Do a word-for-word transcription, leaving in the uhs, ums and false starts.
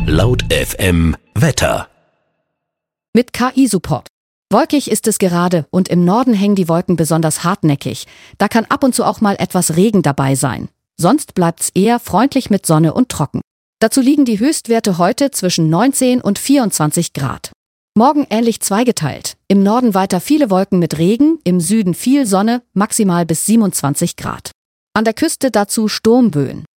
Laut F M Wetter. Mit K I-Support. Wolkig ist es gerade und im Norden hängen die Wolken besonders hartnäckig. Da kann ab und zu auch mal etwas Regen dabei sein. Sonst bleibt's eher freundlich mit Sonne und trocken. Dazu liegen die Höchstwerte heute zwischen neunzehn und vierundzwanzig Grad. Morgen ähnlich zweigeteilt. Im Norden weiter viele Wolken mit Regen, im Süden viel Sonne, maximal bis siebenundzwanzig Grad. An der Küste dazu Sturmböen.